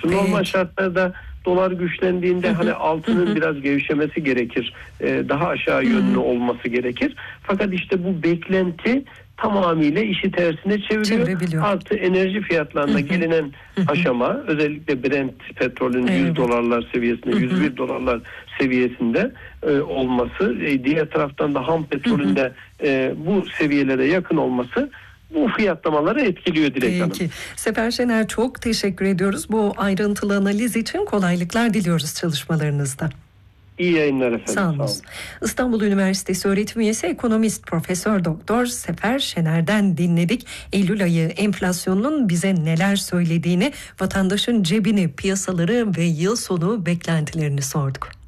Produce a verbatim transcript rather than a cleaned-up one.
olsun. Peki. Normal şartlarda dolar güçlendiğinde Hı hı. hani altının Hı hı. biraz gevşemesi gerekir. Ee, daha aşağı yönlü Hı hı. olması gerekir. Fakat işte bu beklenti tamamıyla işi tersine çeviriyor. Çevirebiliyor. Artı enerji Hı fiyatlarında hı. gelinen Hı hı. aşama, özellikle Brent petrolün yüz Evet. dolarlar seviyesinde, Hı hı. yüz bir dolarlar seviyesinde e, olması, e, diğer taraftan da ham petrolün de e, bu seviyelere yakın olması bu fiyatlamaları etkiliyor Dilek Hanım. Peki. Sefer Şener, çok teşekkür ediyoruz. Bu ayrıntılı analiz için kolaylıklar diliyoruz çalışmalarınızda. İyi yayınlar efendim. Sağ Sağ olun. olun. İstanbul Üniversitesi öğretim üyesi ekonomist Profesör Doktor Sefer Şener'den dinledik. Eylül ayı enflasyonunun bize neler söylediğini, vatandaşın cebini, piyasaları ve yıl sonu beklentilerini sorduk.